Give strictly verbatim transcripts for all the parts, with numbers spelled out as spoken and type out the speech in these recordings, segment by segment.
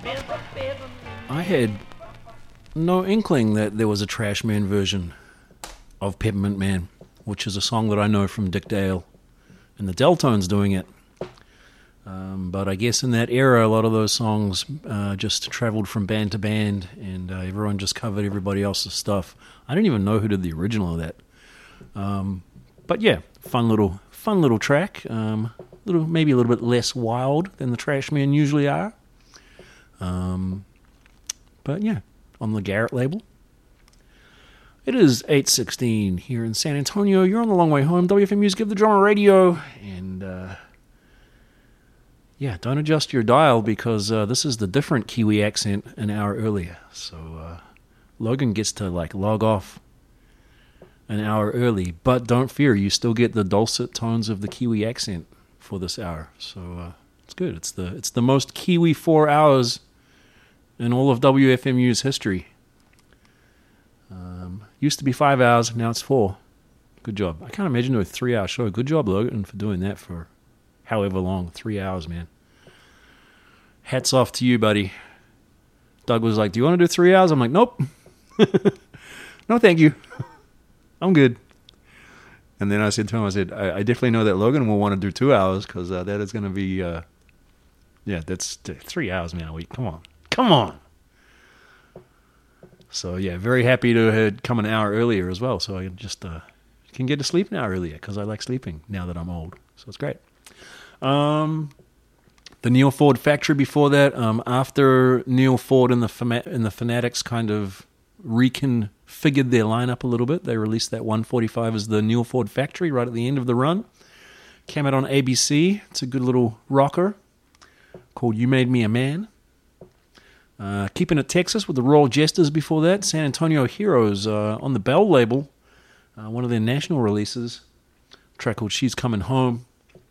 I had no inkling that there was a Trashman version of Peppermint Man, which is a song that I know from Dick Dale and the Deltones doing it. Um, but I guess in that era, a lot of those songs uh, just traveled from band to band, and uh, everyone just covered everybody else's stuff. I didn't even know who did the original of that. Um, but yeah, fun little, fun little track. Um, little, maybe a little bit less wild than the Trashmen usually are. Um, but yeah, on the Garrett label. It is eight sixteen here in San Antonio. You're on the long way home. W F M Music of the Drama Radio. And uh, yeah, don't adjust your dial because uh, this is the different Kiwi accent an hour earlier. So uh, Logan gets to like log off an hour early. But don't fear, you still get the dulcet tones of the Kiwi accent for this hour. So uh, it's good. It's the it's the most Kiwi four hours in all of W F M U's history. Um, used to be five hours, now it's four. Good job. I can't imagine doing a three-hour show. Good job, Logan, for doing that for however long. Three hours, man. Hats off to you, buddy. Doug was like, do you want to do three hours? I'm like, nope. No, thank you. I'm good. And then I said to him, I said, I, I definitely know that Logan will want to do two hours because uh, that is going to be, uh, yeah, that's three hours, man, a week. Come on. Come on. So, yeah, very happy to have come an hour earlier as well. So I just uh, can get to sleep an hour earlier because I like sleeping now that I'm old. So it's great. Um, the Neil Ford Factory before that, um, after Neil Ford and the Fama- and the Fanatics kind of reconfigured their lineup a little bit, they released that one forty-five as the Neil Ford Factory right at the end of the run. Came out on A B C. It's a good little rocker called You Made Me a Man. Uh, keeping it Texas with the Royal Jesters before that. San Antonio Heroes uh, on the Bell label. Uh, one of their national releases. A track called She's Coming Home.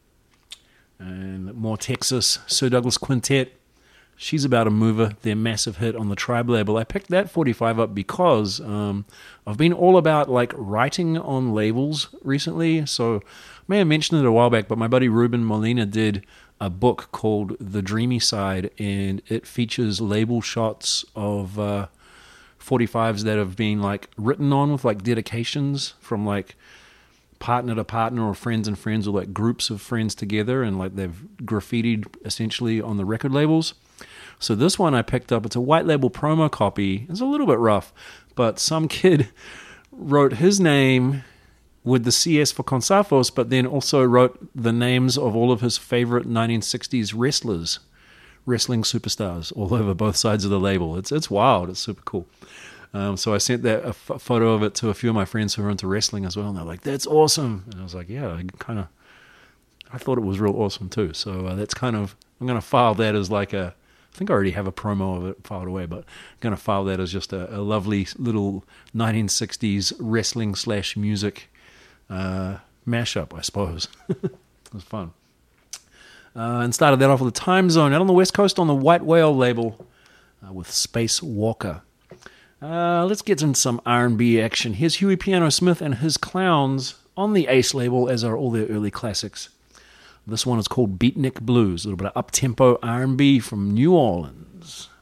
And more Texas. Sir Douglas Quintet. She's About a Mover. Their massive hit on the Tribe label. I picked that forty-five up because um, I've been all about like writing on labels recently. So I may have mentioned it a while back, but my buddy Ruben Molina did a book called The Dreamy Side, and it features label shots of uh, forty-fives that have been like written on with like dedications from like partner to partner or friends and friends or like groups of friends together, and like they've graffitied essentially on the record labels. So this one I picked up, it's a white label promo copy. It's a little bit rough, but some kid wrote his name with the C S for Consafos, but then also wrote the names of all of his favorite nineteen sixties wrestlers, wrestling superstars, all over both sides of the label. It's it's wild. It's super cool. Um, so I sent that a f- photo of it to a few of my friends who are into wrestling as well, and they're like, "That's awesome!" And I was like, "Yeah, I kind of, I thought it was real awesome too." So uh, that's kind of, I'm going to file that as like a, I think I already have a promo of it filed away, but I'm going to file that as just a, a lovely little nineteen sixties wrestling slash music Uh, mashup, I suppose. It was fun. Uh, and started that off with the Time Zone out on the West Coast on the White Whale label uh, with Space Walker. Uh, let's get into some R and B action. Here's Huey Piano Smith and his Clowns on the Ace label, as are all their early classics. This one is called Beatnik Blues, a little bit of up-tempo R and B from New Orleans.